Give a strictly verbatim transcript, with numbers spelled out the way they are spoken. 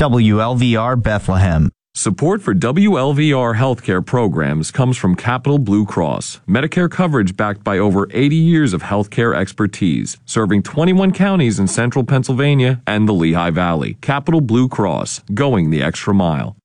W L V R Bethlehem. Support for W L V R healthcare programs comes from Capital Blue Cross, Medicare coverage backed by over eighty years of healthcare expertise, serving twenty-one counties in central Pennsylvania and the Lehigh Valley. Capital Blue Cross, going the extra mile.